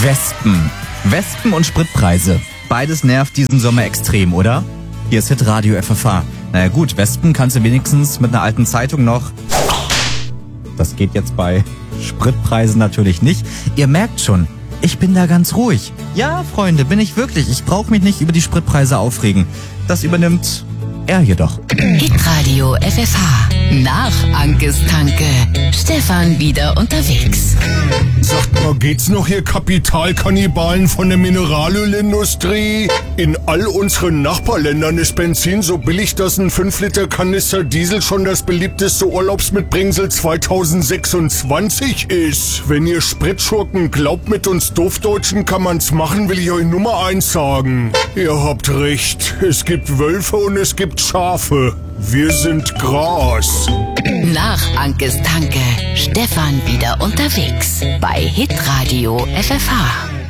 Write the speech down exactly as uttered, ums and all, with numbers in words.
Wespen. Wespen und Spritpreise. Beides nervt diesen Sommer extrem, oder? Hier ist Hitradio F F H. Naja gut, Wespen kannst du wenigstens mit einer alten Zeitung noch. Das geht jetzt bei Spritpreisen natürlich nicht. Ihr merkt schon, ich bin da ganz ruhig. Ja, Freunde, bin ich wirklich. Ich brauche mich nicht über die Spritpreise aufregen. Das übernimmt er jedoch. Hitradio F F H. Nach Ankes Tanke. Stefan wieder unterwegs. Sagt mal, geht's noch, ihr Kapitalkannibalen von der Mineralölindustrie? In all unseren Nachbarländern ist Benzin so billig, dass ein fünf Liter Kanister Diesel schon das beliebteste Urlaubsmitbringsel zweitausendsechsundzwanzig ist. Wenn ihr Spritschurken glaubt, mit uns Doofdeutschen kann man's machen, will ich euch Nummer eins sagen. Ihr habt recht. Es gibt Wölfe und es gibt Schafe. Wir sind Gras. Nach Ankes Tanke. Stefan wieder unterwegs. Bei Hitradio F F H.